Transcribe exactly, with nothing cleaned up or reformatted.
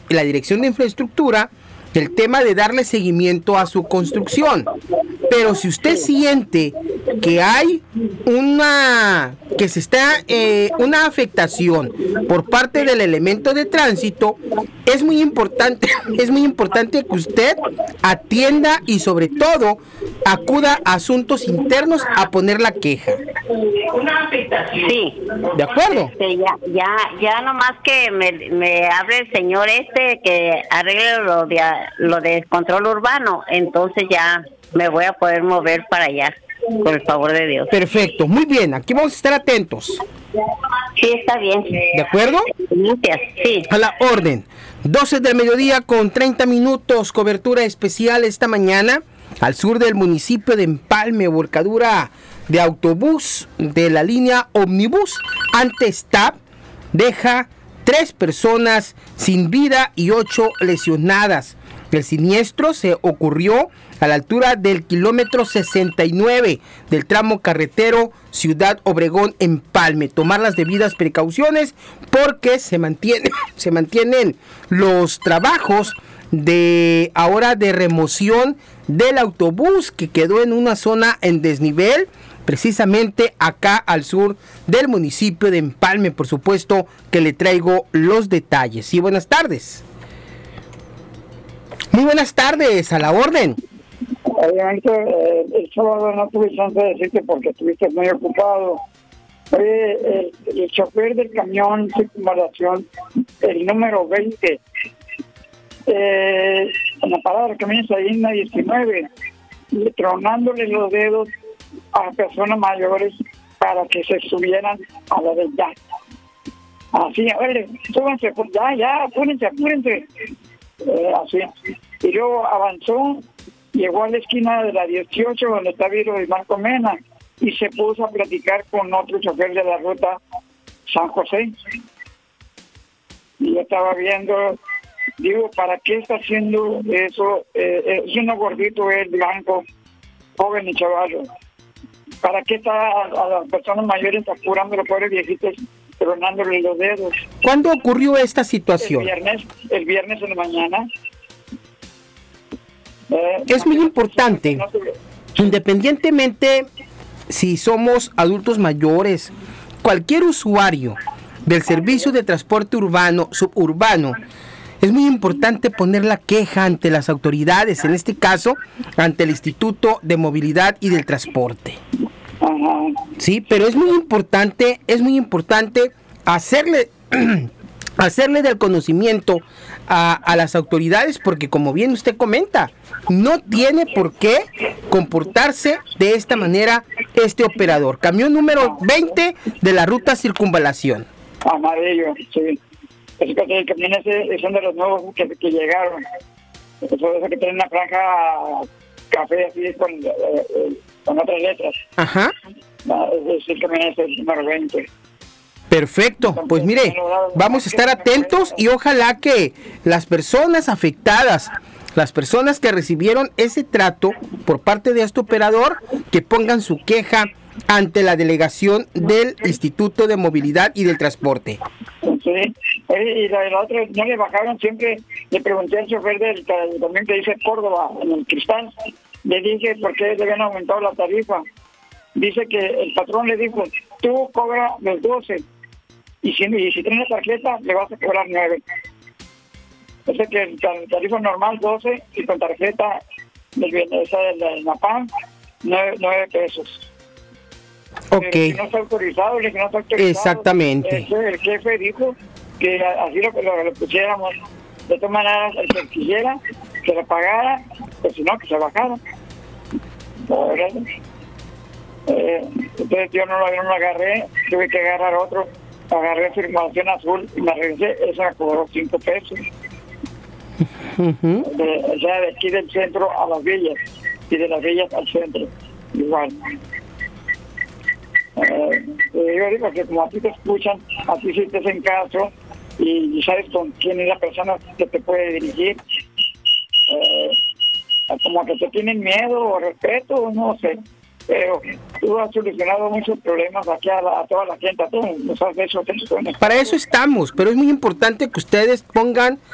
la Dirección de Infraestructura el tema de darle seguimiento a su construcción. Pero si usted siente que hay una que se está eh, una afectación por parte del elemento de tránsito, es muy importante, es muy importante que usted atienda y sobre todo acuda a asuntos internos a poner la queja. Una afectación. Sí. ¿De acuerdo? Este, ya, ya, ya nomás que me, me hable el señor este que arregle lo de lo de control urbano, entonces ya me voy a poder mover para allá, por el favor de Dios. Perfecto, muy bien, aquí vamos a estar atentos. Sí, está bien. ¿De acuerdo? Gracias, sí. A la orden. doce del mediodía con treinta minutos, cobertura especial esta mañana al sur del municipio de Empalme, volcadura de autobús de la línea Omnibus ante S T A P deja tres personas sin vida y ocho lesionadas. El siniestro se ocurrió a la altura del kilómetro sesenta y nueve del tramo carretero Ciudad Obregón Empalme. Tomar las debidas precauciones porque se mantiene, se mantienen los trabajos de ahora de remoción del autobús que quedó en una zona en desnivel, precisamente acá al sur del municipio de Empalme. Por supuesto que le traigo los detalles. Sí, buenas tardes. Muy buenas tardes, a la orden. Obviamente, eh, el sábado no tuve chance de decirte porque estuviste muy ocupado. Oye, el, el chofer del camión circunvalación, el número veinte, eh, en la parada de camiones ahí en la diecinueve, tronándole los dedos a personas mayores para que se subieran a la de ya. Así, a ver, súbanse, pues ya, ya, apúrense, apúrense. Eh, así. Y luego avanzó, llegó a la esquina de la dieciocho donde está Viro de Marco Mena y se puso a platicar con otro chofer de la ruta San José. Y yo estaba viendo, digo, ¿para qué está haciendo eso? Eh, es uno gordito, es blanco, joven y chaval. ¿Para qué está a, a las personas mayores apurando a los pobres viejitos, tronándole los dedos? ¿Cuándo ocurrió esta situación? El viernes, el viernes en la mañana. Eh, es muy importante, independientemente si somos adultos mayores, cualquier usuario del servicio de transporte urbano, suburbano, es muy importante poner la queja ante las autoridades, en este caso, ante el Instituto de Movilidad y del Transporte. Ajá. Sí, pero es muy importante, es muy importante hacerle, hacerle del conocimiento a, a las autoridades, porque como bien usted comenta, no tiene por qué comportarse de esta manera este operador. Camión número veinte de la ruta Circunvalación. Amarillo, sí. Es que el camión ese son de los nuevos que, que llegaron. Eso, eso que tiene una franja café así con, eh, con otras letras. Ajá. Es el camión ese, el número veinte. Perfecto, pues mire, vamos a estar atentos y ojalá que las personas afectadas, las personas que recibieron ese trato por parte de este operador, que pongan su queja ante la delegación del Instituto de Movilidad y del Transporte. Sí, y la, la otra, no le bajaron, siempre le pregunté al chofer del camión que dice Córdoba, en el Cristal, le dije por qué le habían aumentado la tarifa. Dice que el patrón le dijo, tú cobra los doce, y si, y si tienes tarjeta, le vas a cobrar nueve. Dice que el tarifa normal doce, y con tarjeta del esa de la NAPAM, nueve pesos. Ok. Pero si no está autorizado, si no está autorizado. Exactamente. Eso, el jefe dijo que así lo, lo, lo pusiéramos. De todas maneras, el que quisiera, que lo pagara, pues si no, que se bajara. Eh, entonces yo no lo, no lo agarré, tuve que agarrar otro. Agarré Circunvalación Azul y me regresé, eso me cobró cinco pesos. Uh-huh. de, o sea, de aquí del centro a las villas y de las villas al centro, igual. Eh, yo digo que como a ti te escuchan, a ti sí te hacen caso y, y sabes con quién es la persona que te puede dirigir. Eh, como que te tienen miedo o respeto, no sé. Pero tú has solucionado muchos problemas aquí a, la, a toda la gente, a todos nos has hecho. Para eso estamos, pero es muy importante que ustedes pongan